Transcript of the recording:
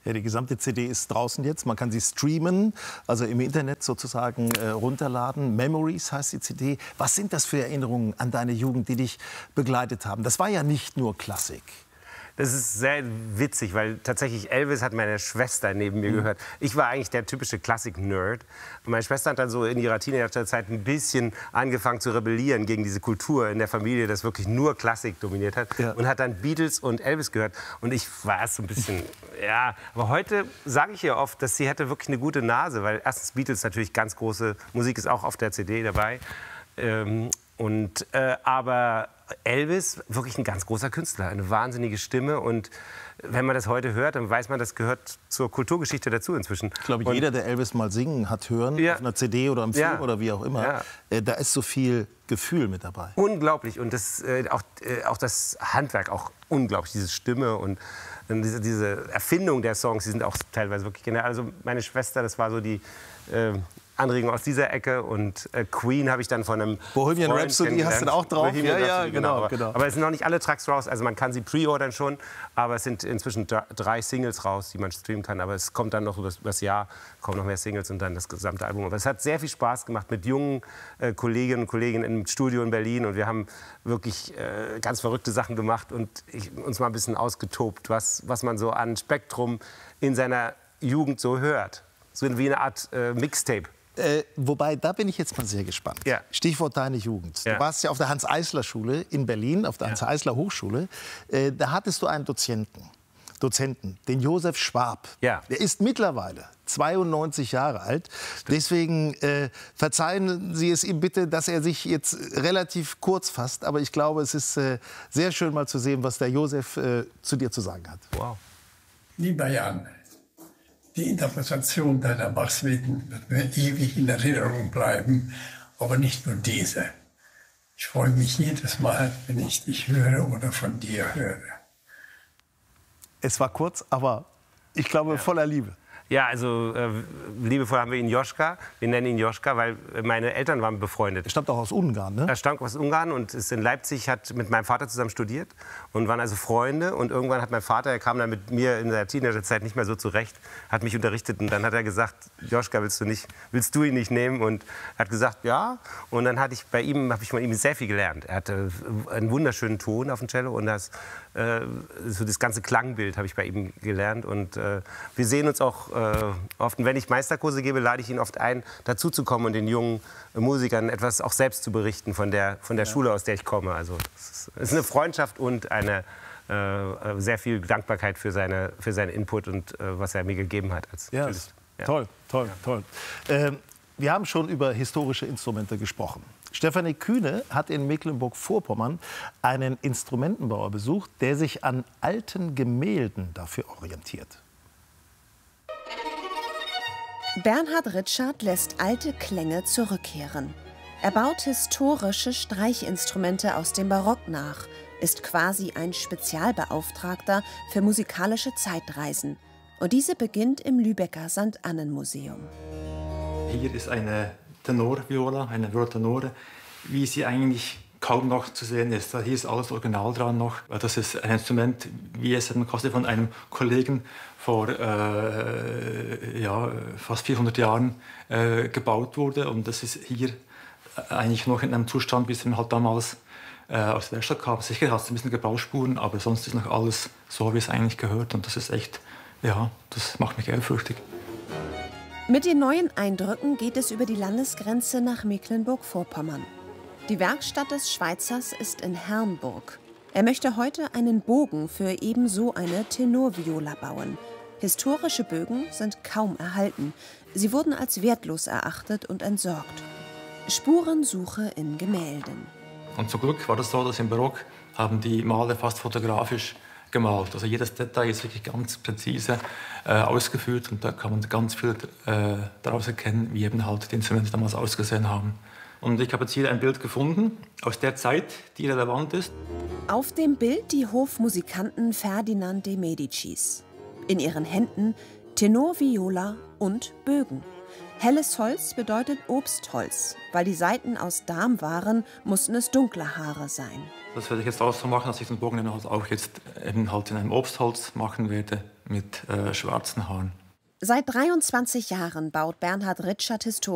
Ja, die gesamte CD ist draußen jetzt. Man kann sie streamen, also im Internet sozusagen runterladen. Memories heißt die CD. Was sind das für Erinnerungen an deine Jugend, die dich begleitet haben? Das war ja nicht nur Klassik. Das ist sehr witzig, weil tatsächlich Elvis hat meine Schwester neben mir gehört. Ich war eigentlich der typische Klassik-Nerd. Meine Schwester hat dann so in ihrer Teenagerzeit ein bisschen angefangen zu rebellieren gegen diese Kultur in der Familie, das wirklich nur Klassik dominiert hat. Ja. Und hat dann Beatles und Elvis gehört. Und ich war erst so ein bisschen, ja. Aber heute sage ich ihr oft, dass sie hätte wirklich eine gute Nase. Weil erstens Beatles natürlich ganz große Musik ist auch auf der CD dabei. Aber Elvis, wirklich ein ganz großer Künstler, eine wahnsinnige Stimme. Und wenn man das heute hört, dann weiß man, das gehört zur Kulturgeschichte dazu inzwischen. Ich glaube, jeder, der Elvis mal singen hat hören, auf einer CD oder im Film oder wie auch immer, da ist so viel Gefühl mit dabei. Unglaublich. Und das, auch das Handwerk, auch unglaublich, diese Stimme und diese Erfindung der Songs, die sind auch teilweise wirklich genial. Also meine Schwester, das war so die Anregung aus dieser Ecke, und Queen habe ich dann von einem Bohemian Rhapsody hast du da auch drauf? Bohemian Rhapsody, genau. Aber es sind noch nicht alle Tracks raus, also man kann sie pre-ordern schon, aber es sind inzwischen 3 Singles raus, die man streamen kann, aber es kommt dann noch über das Jahr, kommen noch mehr Singles und dann das gesamte Album. Aber es hat sehr viel Spaß gemacht mit jungen Kolleginnen und Kollegen im Studio in Berlin, und wir haben wirklich ganz verrückte Sachen gemacht und uns mal ein bisschen ausgetobt, was man so an Spektrum in seiner Jugend so hört. So wie eine Art Mixtape. Wobei, da bin ich jetzt mal sehr gespannt. Ja. Stichwort deine Jugend. Du warst ja auf der Hans-Eisler-Schule in Berlin, auf der Hans-Eisler-Hochschule. Da hattest du einen Dozenten, den Josef Schwab. Ja. Der ist mittlerweile 92 Jahre alt. Deswegen verzeihen Sie es ihm bitte, dass er sich jetzt relativ kurz fasst. Aber ich glaube, es ist sehr schön mal zu sehen, was der Josef zu dir zu sagen hat. Wow. Lieber Jan, die Interpretation deiner Bach-Suiten wird mir ewig in Erinnerung bleiben, aber nicht nur diese. Ich freue mich jedes Mal, wenn ich dich höre oder von dir höre. Es war kurz, aber ich glaube voller Liebe. Ja, also liebevoll haben wir ihn Joschka. Wir nennen ihn Joschka, weil meine Eltern waren befreundet. Er stammt auch aus Ungarn, ne? Er stammt aus Ungarn und ist in Leipzig, hat mit meinem Vater zusammen studiert und waren also Freunde. Und irgendwann hat mein Vater, er kam dann mit mir in der Teenagerzeit nicht mehr so zurecht, hat mich unterrichtet. Und dann hat er gesagt, Joschka, willst du ihn nicht nehmen? Und er hat gesagt, ja. Und dann habe ich von ihm sehr viel gelernt. Er hatte einen wunderschönen Ton auf dem Cello und so das ganze Klangbild habe ich bei ihm gelernt. Und wir sehen uns auch oft. Und wenn ich Meisterkurse gebe, lade ich ihn oft ein, dazu zu kommen und den jungen Musikern etwas auch selbst zu berichten von der Schule, aus der ich komme. Also es ist eine Freundschaft und eine sehr viel Dankbarkeit für seinen Input und was er mir gegeben hat als Cellist. Ja. Toll. Wir haben schon über historische Instrumente gesprochen. Stefanie Kühne hat in Mecklenburg-Vorpommern einen Instrumentenbauer besucht, der sich an alten Gemälden dafür orientiert. Bernhard Ritschard lässt alte Klänge zurückkehren. Er baut historische Streichinstrumente aus dem Barock nach, ist quasi ein Spezialbeauftragter für musikalische Zeitreisen. Und diese beginnt im Lübecker St. Annen-Museum. Hier ist eine Tenorviola, eine Viola Tenore, wie sie eigentlich kaum noch zu sehen ist. Hier ist alles original dran noch. Das ist ein Instrument, wie es quasi von einem Kollegen vor fast 400 Jahren gebaut wurde. Und das ist hier eigentlich noch in einem Zustand, wie es halt damals aus der Werkstatt kam. Sicher hat es ein bisschen Gebrauchsspuren, aber sonst ist noch alles so, wie es eigentlich gehört. Und das ist echt, das macht mich ehrfürchtig. Mit den neuen Eindrücken geht es über die Landesgrenze nach Mecklenburg-Vorpommern. Die Werkstatt des Schweizers ist in Herrnburg. Er möchte heute einen Bogen für ebenso eine Tenorviola bauen. Historische Bögen sind kaum erhalten. Sie wurden als wertlos erachtet und entsorgt. Spurensuche in Gemälden. Und zum Glück war das so, dass im Barock haben die Maler fast fotografisch gemalt. Also jedes Detail ist wirklich ganz präzise ausgeführt und da kann man ganz viel daraus erkennen, wie eben halt die Instrumente damals ausgesehen haben. Und ich habe jetzt hier ein Bild gefunden aus der Zeit, die relevant ist. Auf dem Bild die Hofmusikanten Ferdinand de Medicis. In ihren Händen Tenorviola und Bögen. Helles Holz bedeutet Obstholz. Weil die Saiten aus Darm waren, mussten es dunkle Haare sein. Das werde ich jetzt auch so machen, dass ich den Bogen dann halt auch jetzt eben halt in einem Obstholz machen werde mit schwarzen Haaren. Seit 23 Jahren baut Bernhard Ritschard historische